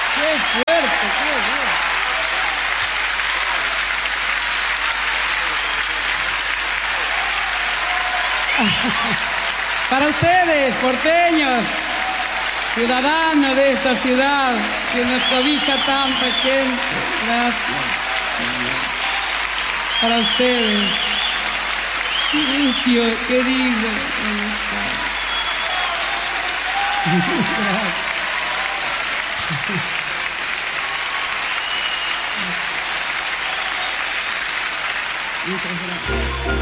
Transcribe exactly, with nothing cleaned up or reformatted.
¡Qué fuerte, qué fuerte! Para ustedes, porteños, ciudadanos de esta ciudad, que nos cobija tanta gente, gracias. Para ustedes, Lucio, querido. Gracias. Muchas gracias.